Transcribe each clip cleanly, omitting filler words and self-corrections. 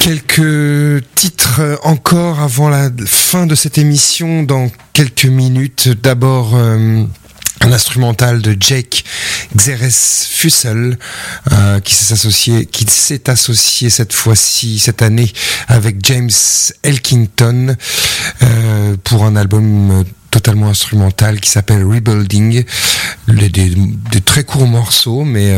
Quelques titres encore avant la fin de cette émission dans quelques minutes. D'abord un instrumental de Jake Xeres-Fussell qui s'est associé cette fois-ci, cette année, avec James Elkington pour un album totalement instrumental qui s'appelle Rebuilding. Des très courts morceaux, mais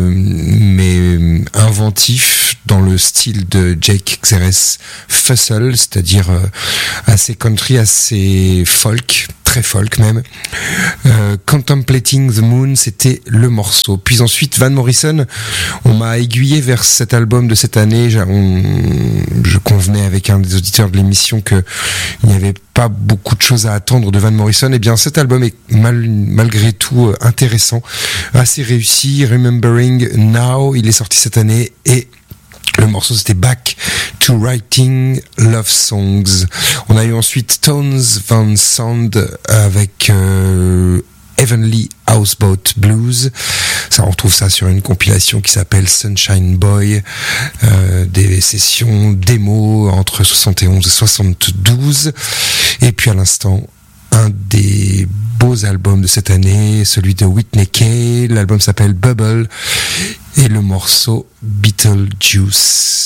inventifs dans le style de Jake Xeres-Fussell, c'est-à-dire assez country, assez folk, très folk même. Contemplating the Moon, c'était le morceau. Puis ensuite, Van Morrison, on m'a aiguillé vers cet album de cette année. Je convenais avec un des auditeurs de l'émission que il n'y avait pas beaucoup de choses à attendre de Van Morrison. Eh bien, cet album est malgré tout intéressant, assez réussi. Remembering Now, il est sorti cette année et le morceau c'était Back to Writing Love Songs. On a eu ensuite Tones Van Sand avec Heavenly Houseboat Blues. Ça, on retrouve ça sur une compilation qui s'appelle Sunshine Boy, des sessions démo entre 71 et 72. Et puis à l'instant, un des beaux albums de cette année, celui de Whitney Kay. L'album s'appelle Bubble et le morceau Beetlejuice.